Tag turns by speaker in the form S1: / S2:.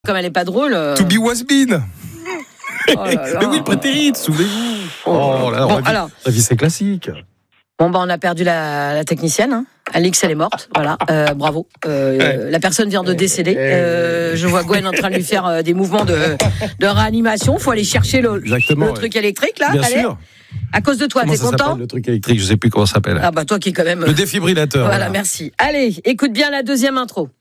S1: Comme elle est pas drôle.
S2: To be was been.
S1: Oh là là.
S2: Mais oui, le prétérit, souvenez-vous. Oh là là,
S1: Bon,
S2: la vie,
S1: alors.
S2: la vie, c'est classique.
S1: Bon, on a perdu la technicienne. Hein. Alix, elle est morte. Voilà, bravo. La personne vient de décéder. Je vois Gwen en train de lui faire des mouvements de réanimation. Faut aller chercher le truc électrique, là.
S2: Bien
S1: Allez.
S2: sûr.
S1: À cause de toi,
S2: Comment
S1: t'es
S2: ça
S1: content?
S2: s'appelle, le truc électrique, je sais plus comment ça s'appelle.
S1: Ah bah toi qui quand même.
S2: Le défibrillateur.
S1: Voilà, merci. Allez, écoute bien la deuxième intro.